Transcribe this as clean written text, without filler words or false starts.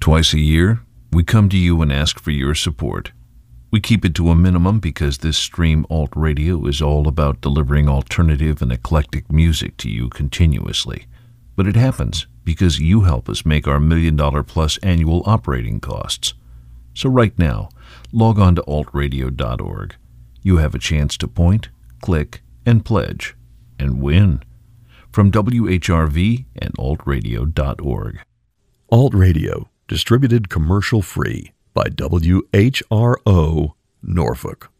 Twice a year, we come to you and ask for your support. We keep it to a minimum because this Stream Alt Radio is all about delivering alternative and eclectic music to you continuously. But it happens because you help us make our $1 million+ annual operating costs. So right now, log on to altradio.org. You have a chance to point, click, and pledge, and win. From WHRV and altradio.org. Alt Radio, distributed commercial-free by WHRO, Norfolk.